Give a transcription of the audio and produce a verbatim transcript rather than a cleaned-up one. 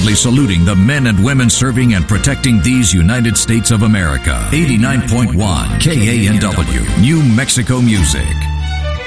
proudly saluting the men and women serving and protecting these United States of America. eighty-nine point one K A N W, New Mexico Music.